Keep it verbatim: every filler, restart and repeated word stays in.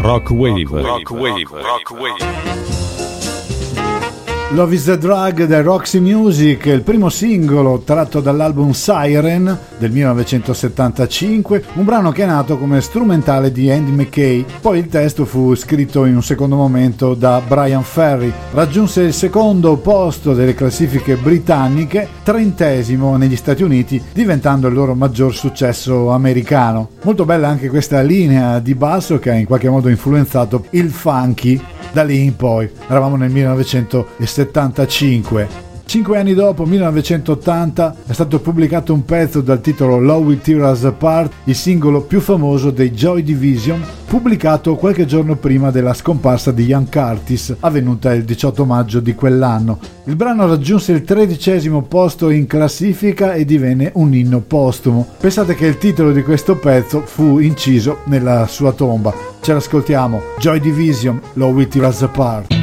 Rock Wave. Rock Wave. Rock Wave. Love is the Drug del Roxy Music, il primo singolo tratto dall'album Siren del millenovecentosettantacinque, un brano che è nato come strumentale di Andy Mackay. Poi il testo fu scritto in un secondo momento da Brian Ferry. Raggiunse il secondo posto delle classifiche britanniche, trentesimo negli Stati Uniti, diventando il loro maggior successo americano. Molto bella anche questa linea di basso che ha in qualche modo influenzato il funky. Da lì in poi, eravamo nel millenovecentosettantacinque. Cinque anni dopo, millenovecentottanta, è stato pubblicato un pezzo dal titolo Love Will Tear Us Apart, il singolo più famoso dei Joy Division, pubblicato qualche giorno prima della scomparsa di Ian Curtis, avvenuta il diciotto maggio di quell'anno. Il brano raggiunse il tredicesimo posto in classifica e divenne un inno postumo. Pensate che il titolo di questo pezzo fu inciso nella sua tomba. Ce l'ascoltiamo, Joy Division, Love Will Tear Us Apart.